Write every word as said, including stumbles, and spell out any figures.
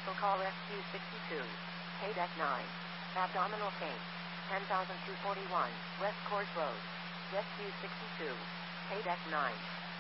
Muscle call S Q sixty-two. K-Deck nine. Abdominal pain. ten thousand two hundred forty-one. West Court Road. S Q sixty-two. K-Deck nine.